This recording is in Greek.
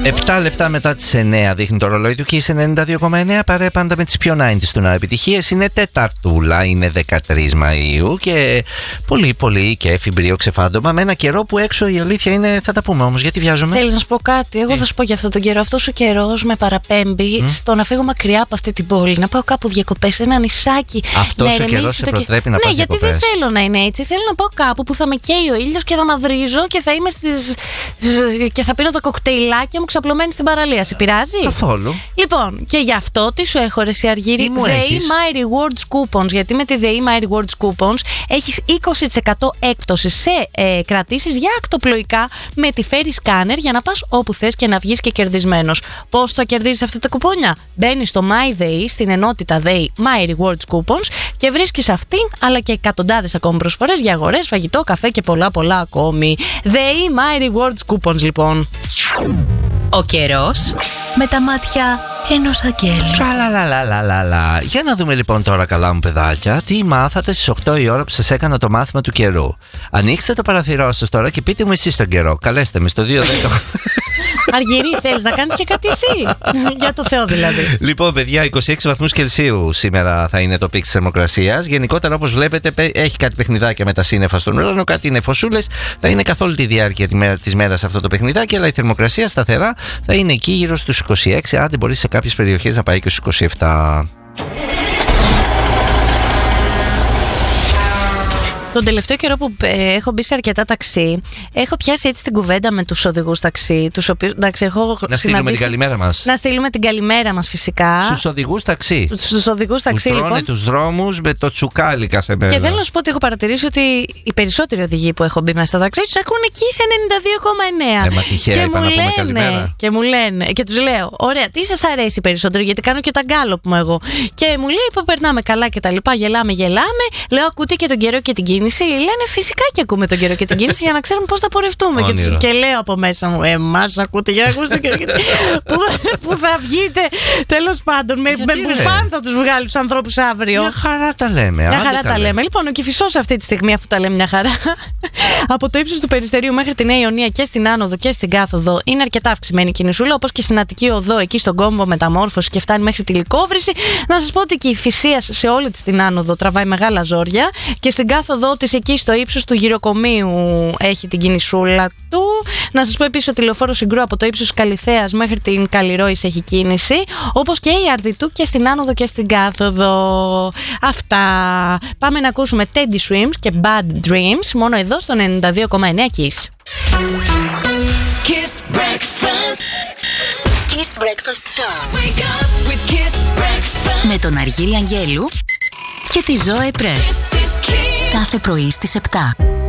7 λεπτά μετά τις 9 δείχνει το ρολόι του και είσαι 92,9. Παρέα πάντα με τις πιο 90's του να επιτυχίες. Είναι Τεταρτούλα, είναι 13 Μαΐου και πολύ κέφι, μπρίο, ξεφάντωμα. Με ένα καιρό που έξω η αλήθεια είναι, θα τα πούμε όμως, γιατί βιάζομαι. Θέλεις να σου πω κάτι? Εγώ θα σου πω για αυτόν τον καιρό. Αυτός ο καιρός με παραπέμπει στο να φύγω μακριά από αυτή την πόλη, να πάω κάπου διακοπές, ένα νησάκι. Αυτός ο καιρός σε προτρέπει να πας διακοπές? Ναι, γιατί δεν θέλω να είναι έτσι. Θέλω να πάω κάπου που θα με καίει ο ήλιος και θα μαυρίζω και θα είμαι και θα πίνω τα κοκτέιλάκια μου ξαπλωμένη στην παραλία. Σε πειράζει? Καθόλου. Λοιπόν, και γι' αυτό τι σου έχω, ρε εσύ Αργύρη? ΔΕΗ My Rewards Coupons. Γιατί με τη ΔΕΗ My Rewards Coupons έχεις 20% έκπτωση σε κρατήσεις για ακτοπλοϊκά με τη Ferry Scanner για να πας όπου θες και να βγεις και κερδισμένος. Πώς θα κερδίζεις αυτά τα κουπόνια? Μπαίνεις στο My ΔΕΗ, στην ενότητα ΔΕΗ My Rewards Coupons και βρίσκεις αυτήν αλλά και εκατοντάδες ακόμη προσφορές για αγορές, φαγητό, καφέ και πολλά ακόμη. ΔΕΗ My Rewards Coupons λοιπόν. Ο καιρός με τα μάτια ενός αγγέλου. Τσαλαλαλαλαλα. Για να δούμε λοιπόν τώρα, καλά μου παιδάκια, τι μάθατε στις 8 η ώρα που σας έκανα το μάθημα του καιρού. Ανοίξτε το παραθυρό σας τώρα και πείτε μου εσείς τον καιρό. Καλέστε με στο 210. Αργυρή, θέλεις να κάνεις και κάτι εσύ? Για το Θεό δηλαδή. Λοιπόν, παιδιά, 26 βαθμούς Κελσίου σήμερα θα είναι το πικ της θερμοκρασίας. Γενικότερα, όπως βλέπετε, έχει κάτι παιχνιδάκια με τα σύννεφα στον ουρανό, κάτι νεφοσούλες. Θα είναι καθ' όλη τη διάρκεια της μέρας αυτό το παιχνιδάκι, αλλά η θερμοκρασία σταθερά θα είναι εκεί γύρω στους 26. Άντε, μπορεί σε κάποιες περιοχές να πάει και στους 27. Τον τελευταίο καιρό που έχω μπει σε αρκετά ταξί, έχω πιάσει έτσι την κουβέντα με τους οδηγούς ταξί, τους οποίους, εντάξει, έχω να στείλουμε την καλημέρα μας. Να στείλουμε την καλημέρα μας φυσικά. Στους οδηγούς ταξί. Στους οδηγούς ταξί, λοιπόν. Που τρώνε τους δρόμους με το τσουκάλι κάθε μέρα. Και θέλω να σου πω ότι έχω παρατηρήσει ότι οι περισσότεροι οδηγοί που έχω μπει μέσα στα ταξί τους έχουν εκεί σε 92,9. Μα τυχαία είπα να πούμε καλημέρα. Και μου λένε, και τους λέω, ωραία, τι σας αρέσει περισσότερο? Γιατί κάνω και τα γκάλωπ μου εγώ. Και μου λέει, που περνάμε καλά και τα λοιπά, γελάμε. Λέω, ακούτε και τον καιρό και την κίνηση? Λένε φυσικά και ακούμε τον καιρό και την κίνηση για να ξέρουμε πώς θα πορευτούμε. Και λέω από μέσα μου, εμάς ακούτε για να ακούσετε τον καιρό και την κίνηση. Που θα βγείτε, τέλος πάντων, με μπουφάν θα τους βγάλει τους ανθρώπους αύριο. Μια χαρά τα λέμε. Μια χαρά τα λέμε. Λοιπόν, ο Κηφισός αυτή τη στιγμή, αφού τα λέμε μια χαρά, από το ύψος του Περιστερίου μέχρι τη Νέα Ιωνία και στην Άνοδο και στην Κάθοδο είναι αρκετά αυξημένη η κινησούλα, όπως και στην Αττική Οδό, εκεί στον κόμβο Μεταμόρφωση και φτάνει μέχρι τη Λυκόβρηση. Να σας πω ότι και η Φυσίας σε όλη την Άνοδο τραβάει μεγάλα ζόρια και στην Κάθοδο της εκεί στο ύψος του Γυροκομείου έχει την κινησούλα του. Να σας πω επίσης ότι η λεωφόρο Συγκρού από το ύψος της Καλιθέας μέχρι την Καλλιρόης έχει κίνηση, όπως και η Αρδιτού και στην Άνοδο και στην Κάθοδο. Αυτά. Πάμε να ακούσουμε Teddy Swims και Bad Dreams μόνο εδώ στο 92,9 Kiss. Kiss Breakfast. Kiss Breakfast Show. Wake up with Kiss Breakfast. Με τον Αργύρη Αγγέλου και τη Ζώε Πρέ. Κάθε πρωί στις 7.